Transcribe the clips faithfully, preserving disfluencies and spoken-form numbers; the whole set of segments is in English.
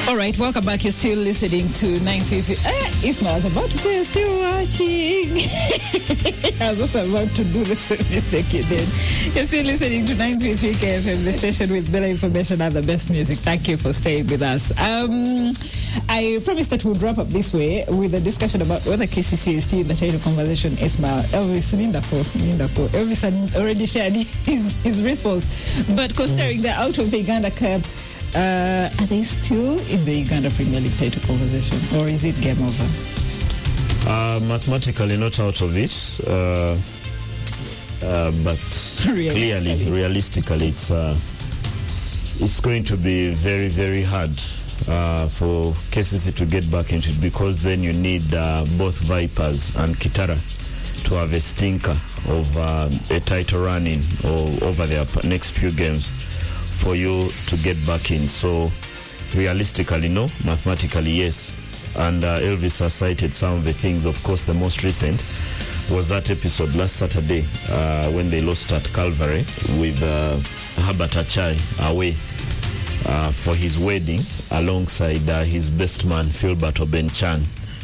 All right, welcome back. You're still listening to nine fifty. Eh, Isma, I was about to say, still watching. I was also about to do the same mistake you did. You're still listening to nine fifty K F M, the station with better information and the best music. Thank you for staying with us. Um, I promised that we'd wrap up this way with a discussion about whether K C C is still in the title conversation. Isma, Elvis, Nindako, Nindako. Elvis had already shared his, his response. But considering they're out of the Uganda Cup, Uh, are they still in the Uganda Premier League title conversation, or is it game over? Uh, mathematically not out of it, uh, uh, but clearly, realistically, it's uh, it's going to be very, very hard uh, for K C C to get back into it, because then you need uh, both Vipers and Kitara to have a stinker of uh, a title running or over their next few games for you to get back in. So realistically no, mathematically yes. And uh, Elvis has cited some of the things. Of course, the most recent was that episode last Saturday uh, when they lost at Calvary with uh, Herbert Achai away uh, for his wedding alongside uh, his best man Philbert Obenchan,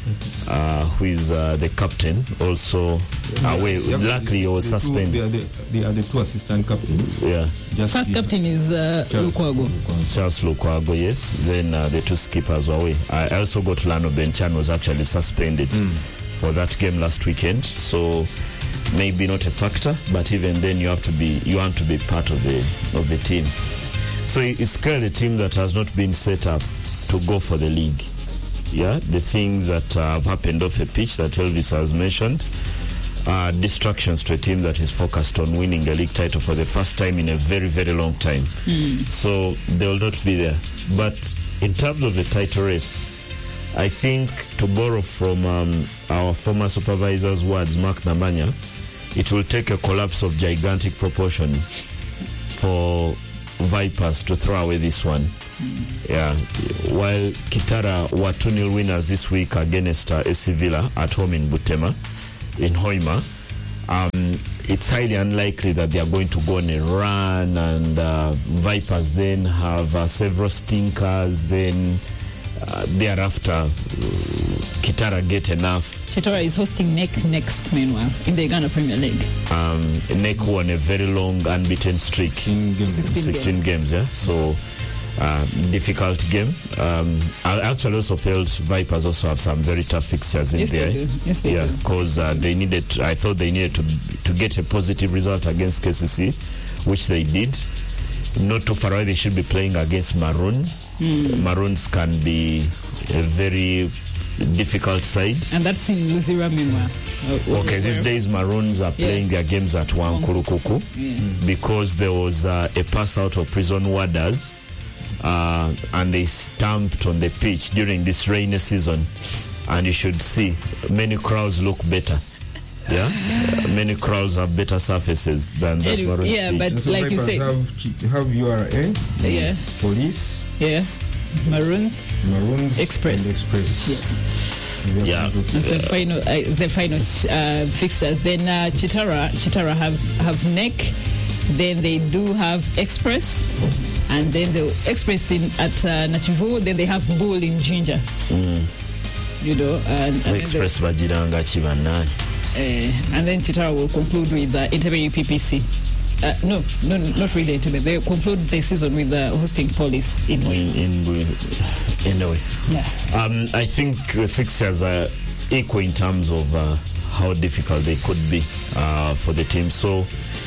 uh, who is uh, the captain, also yeah, away. Yeah, luckily he was suspended. They are the, they are the two assistant captains. Yeah. Just First captain is uh, Charles Lukwago. Charles Lukwago, yes. Then uh, the two skippers were away. I also got Lano Benchan was actually suspended mm. for that game last weekend. So maybe not a factor, but even then you have to be you want to be part of the of the team. So it's clearly a team that has not been set up to go for the league. Yeah, the things that uh, have happened off the pitch that Elvis has mentioned are distractions to a team that is focused on winning a league title for the first time in a very, very long time. Mm. So they will not be there. But in terms of the title race, I think, to borrow from um, our former supervisor's words, Mark Namanya, it will take a collapse of gigantic proportions for Vipers to throw away this one. Mm. Yeah. While Kitara were two nil winners this week against uh, A C Villa at home in Butema, in Hoima, um, it's highly unlikely that they are going to go on a run, and uh, Vipers then have uh, several stinkers, then uh, thereafter uh, Kitara get enough. Chitara is hosting N E C next, meanwhile, in the Uganda Premier League. Um, N E C won a very long unbeaten streak. sixteen games. sixteen, sixteen games. games, yeah. So Uh, difficult game. Um, I actually also felt Vipers also have some very tough fixtures in yes, there. They do. Yes, they yeah, do. because uh, they needed. I thought they needed to to get a positive result against K C C, which they did. Not too far away, they should be playing against Maroons. Mm. Maroons can be a very difficult side, and that's in Luzira, meanwhile. Uh, okay, these days Maroons are playing yeah. their games at Wankurukuku yeah. because there was uh, a pass out of prison warders. Uh, and they stamped on the pitch during this rainy season, and you should see many crowds look better. Yeah, uh, many crowds have better surfaces than that. Anyway, yeah, pitch. But so like you said, have, have U R A, yeah, police, yeah, Maroons, Maroons, Express, and Express. Yes. Yeah, that's the final, uh, the final uh, fixtures. Then uh, Chitara, Chitara have have N E C. Then they do have Express. And then the Express in at uh, Nachivu, then they have Bull in Ginger. Mm. You know, and, and Express Bajiranga Chivana. Uh, and then Chitara will conclude with uh, Entebbe U P P C. Uh, no, no, not really Entebbe. They conclude the season with uh, hosting Police in in in, in a way. Yeah. Um, I think the fixtures are equal in terms of uh, how difficult they could be uh, for the team. So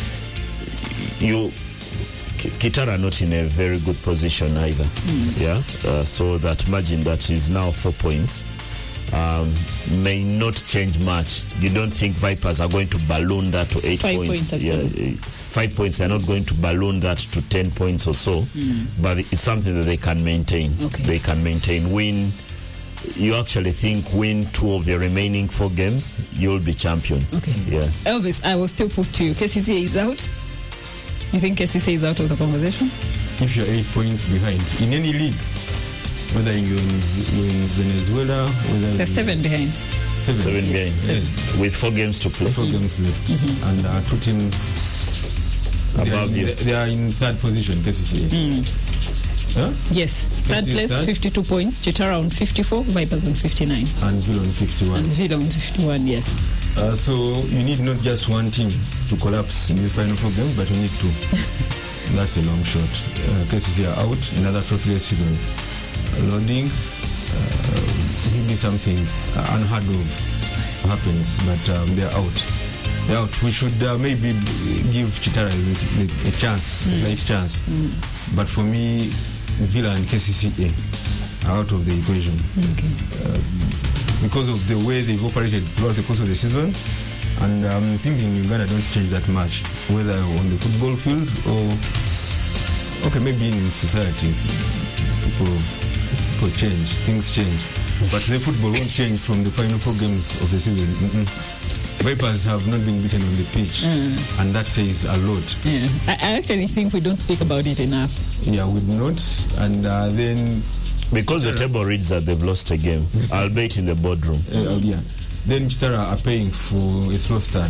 you. Kitara not in a very good position either. Mm. Yeah, uh, so that margin that is now four points um, may not change much. You don't think Vipers are going to balloon that to eight five points? points yeah, five points. They're not going to balloon that to ten points or so. Mm. But it's something that they can maintain. Okay. They can maintain. Win. You actually think win two of your remaining four games, you'll be champion. Okay. Yeah. Elvis, I will still put to you. K C C is out. You think K C C is out of the conversation? If you're eight points behind in any league, whether you're in, you're in Venezuela, whether they're seven behind. Seven, seven yes. behind, yes. with four games to play. Four mm. games left, mm-hmm. and uh, two teams above they you. They are in third position. K C C. Mm. Huh? Yes. Third Yes, place, third. fifty-two points. Chitara on fifty-four, Vipers on fifty-nine. And Villa on fifty-one. And Villa on fifty-one, yes. Uh, so you need not just one team to collapse in this final four games, but you need two. That's a long shot. Uh, K C C are out. Another trophy-less season. Uh, loading. Uh, maybe something uh, unheard of happens, but um, they're out. They're out. We should uh, maybe give Chitara a, a chance, a slight chance. Mm. But for me, Villa and K C C A are out of the equation. Okay. Uh, because of the way they've operated throughout the course of the season. And um, things in Uganda don't change that much, whether on the football field or, okay, maybe in society. People, people change, things change. But the football won't change from the final four games of the season. Mm-mm. Vipers have not been beaten on the pitch, mm. and that says a lot. Yeah. I, I actually think we don't speak about it enough. Yeah, we do not. And uh, then... Because the table reads that they've lost a game, albeit in the boardroom. Uh, yeah. Then Chitara are paying for a slow start.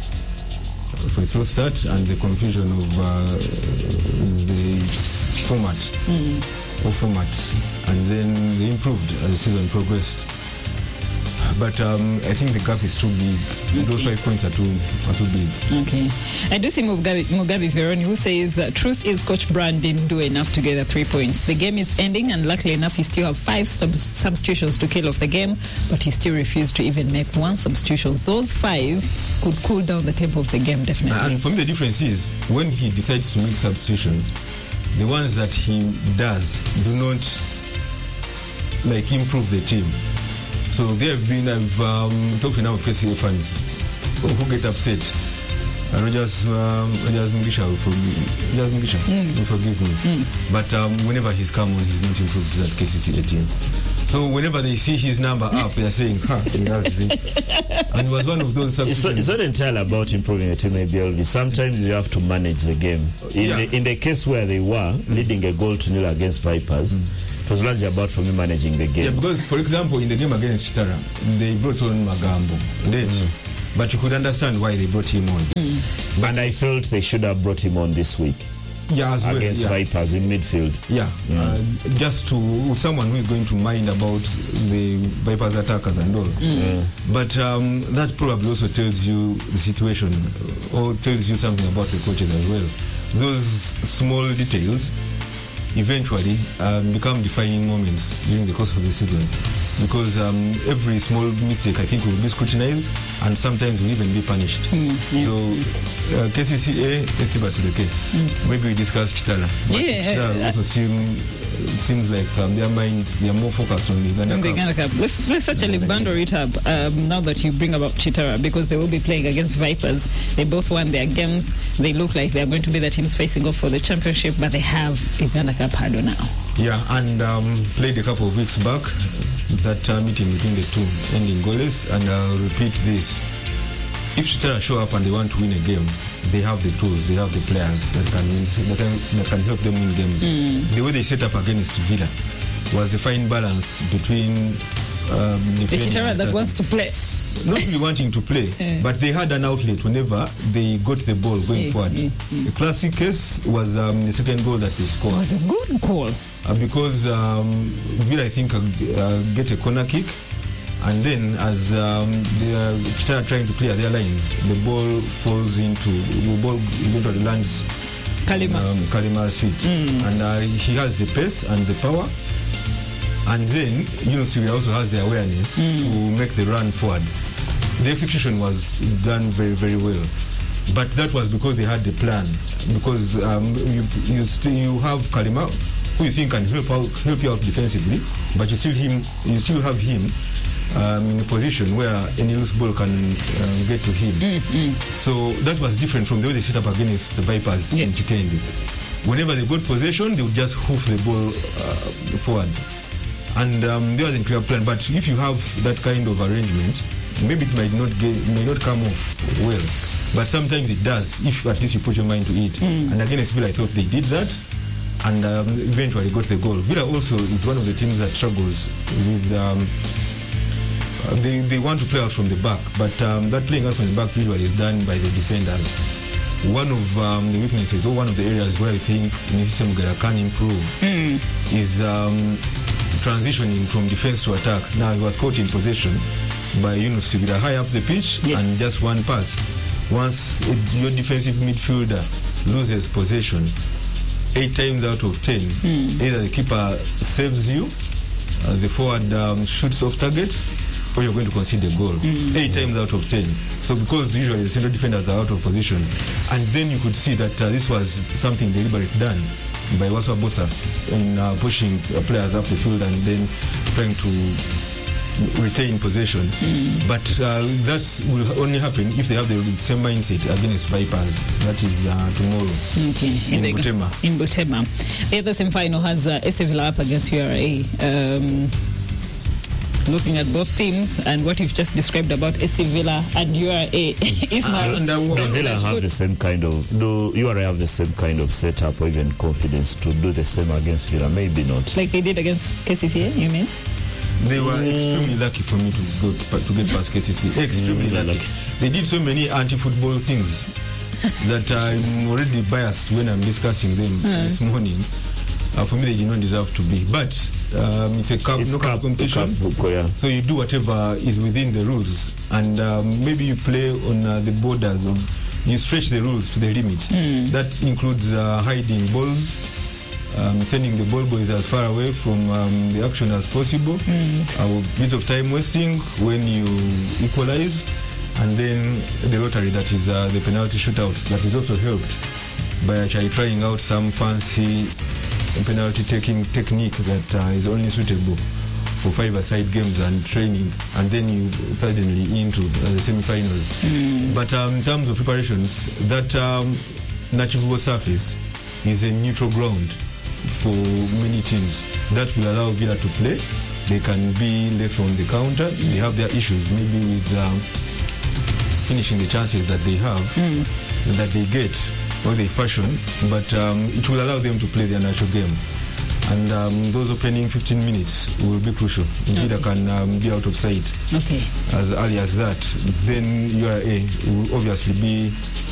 For a slow start and the confusion of uh, the format. Mm. Or formats. And then they improved as the season progressed. But um, I think the gap is too big. Okay. Those five points are too are too big. Okay. I do see Mugabe, Mugabe Veroni, who says, uh, truth is Coach Brand didn't do enough to get the three points. The game is ending, and luckily enough, you still have five sub- substitutions to kill off the game, but he still refused to even make one substitution. Those five could cool down the tempo of the game, definitely. And for me, the difference is, when he decides to make substitutions, the ones that he does do not, like, improve the team. So there have been, I've um, talked to now with K C A fans who get upset. Uh, Rogers, um, Rogers Mugisha will forgive, Rogers Mugisha mm. will forgive me. Mm. But um, whenever he's come on, he's not improved that K C C A team. So whenever they see his number up, they're saying, ha, that's it. And it was one of those substitutions. It's not entirely about improving the team, maybe, L V. Sometimes you have to manage the game. In, yeah. the, in the case where they were mm. leading a goal to nil against Vipers, mm. it was largely about, for me, managing the game. Yeah, because, for example, in the game against Chitara, they brought on Magambo late, mm. but you could understand why they brought him on. Mm. And I felt they should have brought him on this week. Yeah, as well. Against yeah. Vipers in midfield. Yeah, yeah. Uh, just to someone who is going to mind about the Vipers attackers and all. Mm. Yeah. But um, that probably also tells you the situation, or tells you something about the coaches as well. Those small details eventually um, become defining moments during the course of the season, because um, every small mistake, I think, will be scrutinized and sometimes will even be punished. Mm, yeah. So uh, K C C A, let's see about the K. Mm. Maybe we discuss Chitara. But yeah, Chitara uh, also seem, seems like um, their mind, they are more focused on the Uganda Cup. Uganda Cup. Let's, let's actually bundle it up um, now that you bring about Chitara, because they will be playing against Vipers. They both won their games. They look like they are going to be the teams facing off for the championship, but they have Uganda Cup hurdle now. Yeah, and um, played a couple of weeks back, that uh, meeting between the two ending goalless, and I'll repeat this. If Chitara show up and they want to win a game, they have the tools, they have the players that can win, that can, that can help them win games. Mm. The way they set up against Villa was a fine balance between um, the Chitara that wants to play. Not really wanting to play, yeah. but they had an outlet whenever they got the ball going yeah, forward. Yeah, yeah. The classic case was um, the second goal that they scored. It was a good goal. Uh, because um, Villa, I think, uh, get a corner kick, and then as um, they are Chitara trying to clear their lines, the ball falls into, the ball eventually lands Kalima. Um, Kalima's feet. Mm. And uh, he has the pace and the power. And then, you know, Syria also has the awareness mm. to make the run forward. The execution was done very, very well. But that was because they had the plan. Because um, you you, still, you have Kalima, who you think can help out, help you out defensively, but you still him, you still have him um, in a position where any loose ball can uh, get to him. Mm-hmm. So that was different from the way they set up against the Vipers yeah. in Chitendi. Whenever they got possession, they would just hoof the ball uh, forward. And um, there was a clear plan. But if you have that kind of arrangement, maybe it might not get, it may not come off well. But sometimes it does, if at least you put your mind to it. Mm. And against Villa, I thought they did that, and um, eventually got the goal. Villa also is one of the teams that struggles with. Um, they they want to play out from the back, but um, that playing out from the back usually is done by the defenders. one of um, the weaknesses, or one of the areas where I think Nisisa Mugera can improve mm. is um, transitioning from defense to attack. Now he was caught in possession by Yunus Sibira high up the pitch yeah. and just one pass. Once it, your defensive midfielder loses possession, eight times out of ten, mm. either the keeper saves you, uh, the forward um, shoots off target, or you're going to concede a goal. Mm. Eight times out of ten. So because usually the central defenders are out of position, and then you could see that uh, this was something deliberate done by Waswa Bosa in uh, pushing uh, players up the field and then trying to retain possession. Mm. But uh, that will only happen if they have the same mindset against Vipers. That is uh, tomorrow okay. in, in Butema. In Butema. The other semi-final has uh, S C Villa up against U R A. Um, looking at both teams and what you've just described about S C Villa and U R A, Ismail. And uh, do Villa have good. the same kind of, do U R A have the same kind of setup or even confidence to do the same against Villa? Maybe not. Like they did against K C C A, you mean? They were mm. extremely lucky for me to go to, to get past K C C. Extremely mm, lucky. lucky. They did so many anti-football things that I'm already biased when I'm discussing them mm. this morning. Uh, for me, they did not deserve to be. But um, it's a cup, it's cup, competition. Cup, yeah. So you do whatever is within the rules. And um, maybe you play on uh, the borders of, you stretch the rules to the limit. Mm. That includes uh, hiding balls, um, sending the ball boys as far away from um, the action as possible. Mm. A bit of time wasting when you equalize. And then the lottery, that is uh, the penalty shootout, that is also helped by actually trying out some fancy penalty taking technique that uh, is only suitable for five-a-side games and training, and then you suddenly into uh, the semi-finals. Mm. But um, in terms of preparations, that um, natural surface is a neutral ground for many teams. That will allow Villa to play. They can be left on the counter. Mm. They have their issues maybe with um, finishing the chances that they have, mm. that they get, or they fashion, but um, it will allow them to play their natural game. And um, those opening fifteen minutes will be crucial. Indeed, okay. I can um, be out of sight okay. as early as that. Then U R A will obviously be